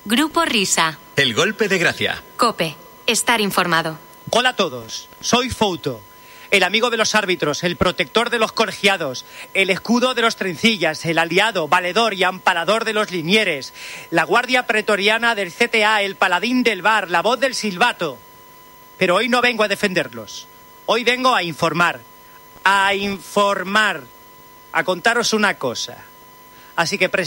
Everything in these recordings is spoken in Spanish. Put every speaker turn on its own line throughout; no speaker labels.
Grupo Risa.
El golpe de gracia.
COPE. Estar informado.
Hola a todos, soy Fouto, el amigo de los árbitros, el protector de los colegiados, el escudo de los trencillas, el aliado, valedor y amparador de los linieres, la guardia pretoriana del CTA, el paladín del VAR, la voz del silbato. Pero hoy no vengo a defenderlos, hoy vengo a informar, a contaros una cosa. Así que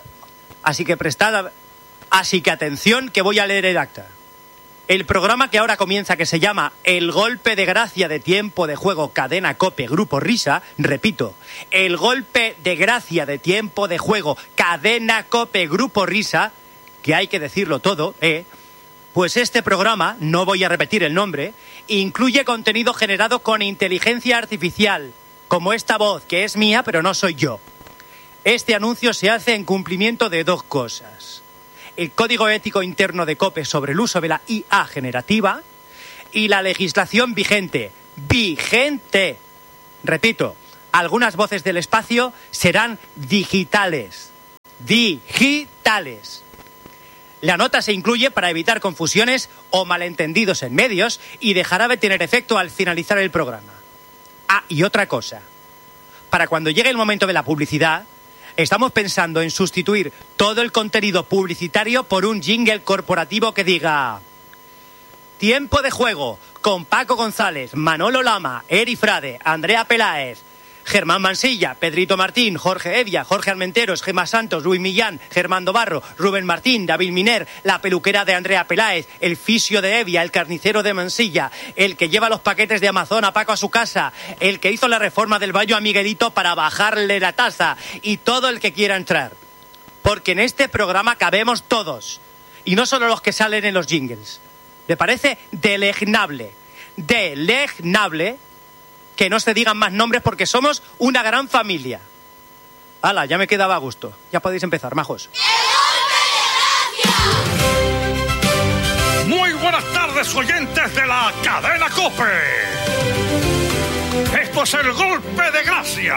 atención, que voy a leer el acta. El programa que ahora comienza, que se llama El golpe de gracia de tiempo de juego Cadena COPE Grupo Risa, repito, El golpe de gracia de tiempo de juego Cadena COPE Grupo Risa, que hay que decirlo todo, pues este programa, no voy a repetir el nombre, incluye contenido generado con inteligencia artificial, como esta voz, que es mía, pero no soy yo. Este anuncio se hace en cumplimiento de dos cosas: el Código Ético Interno de COPE sobre el uso de la IA generativa y la legislación vigente. ¡Vigente! Repito, algunas voces del espacio serán digitales. ¡Digitales! La nota se incluye para evitar confusiones o malentendidos en medios y dejará de tener efecto al finalizar el programa. Ah, y otra cosa. Para cuando llegue el momento de la publicidad, estamos pensando en sustituir todo el contenido publicitario por un jingle corporativo que diga: Tiempo de juego con Paco González, Manolo Lama, Eri Frade, Andrea Peláez, Germán Mansilla, Pedrito Martín, Jorge Evia, Jorge Almenteros, Gemma Santos, Luis Millán, Germán Dobarro, Rubén Martín, David Miner, la peluquera de Andrea Peláez, el fisio de Evia, el carnicero de Mansilla, el que lleva los paquetes de Amazon a Paco a su casa, el que hizo la reforma del baño a Miguelito para bajarle la tasa, y todo el que quiera entrar. Porque en este programa cabemos todos, y no solo los que salen en los jingles. ¿Le parece deleznable que no se digan más nombres, porque somos una gran familia? ¡Hala! Ya me quedaba a gusto. Ya podéis empezar, majos.
¡El golpe de gracia!
Muy buenas tardes, oyentes de la Cadena COPE. Esto es el golpe de gracia.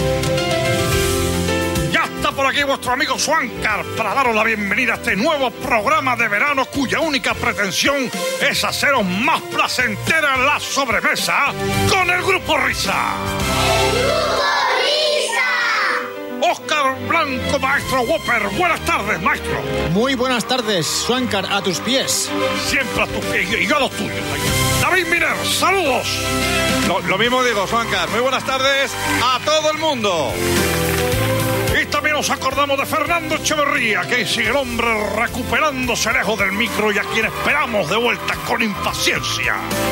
Ya está por aquí vuestro amigo Swankar para daros la bienvenida a este nuevo programa de verano, cuya única pretensión es haceros más placentera la sobremesa con el Grupo Risa.
¡El Grupo Risa!
Óscar Blanco, maestro Whopper. Buenas tardes, maestro.
Muy buenas tardes, Swankar, a tus pies.
Siempre a tus pies y yo a los tuyos. David Miner, saludos.
Lo mismo digo, Swankar. Muy buenas tardes a todo el mundo.
Y también nos acordamos de Fernando Echeverría, que sigue el hombre recuperándose lejos del micro y a quien esperamos de vuelta con impaciencia.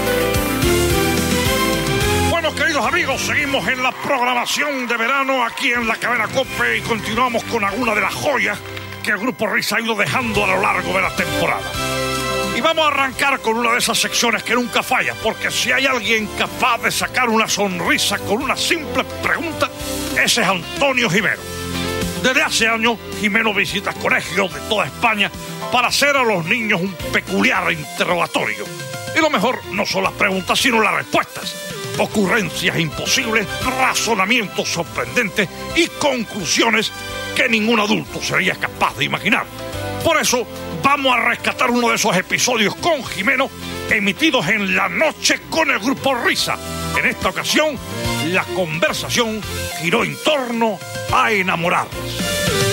Bueno, queridos amigos, seguimos en la programación de verano aquí en la Cadena COPE y continuamos con alguna de las joyas que el Grupo Risa ha ido dejando a lo largo de la temporada. Y vamos a arrancar con una de esas secciones que nunca falla, porque si hay alguien capaz de sacar una sonrisa con una simple pregunta, ese es Antonio Jimeno. Desde hace años, Jimeno visita colegios de toda España para hacer a los niños un peculiar interrogatorio. Y lo mejor no son las preguntas, sino las respuestas. Ocurrencias imposibles, razonamientos sorprendentes y conclusiones que ningún adulto sería capaz de imaginar. Por eso, vamos a rescatar uno de esos episodios con Jimeno, emitidos en la noche con el Grupo Risa. En esta ocasión, la conversación giró en torno a enamorarse.